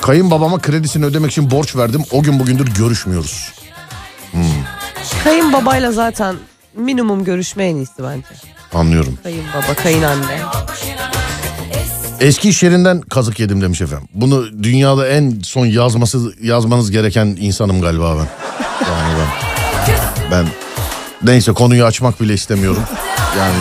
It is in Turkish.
Kayınbabama kredisini ödemek için borç verdim. O gün bugündür görüşmüyoruz. Kayınbabayla zaten minimum görüşme en iyisi bence. Anlıyorum. Kayınbaba, kayınanne. Eski iş yerinden kazık yedim demiş efendim. Bunu dünyada en son yazmanız gereken insanım galiba ben. Yani ben neyse, konuyu açmak bile istemiyorum. Yani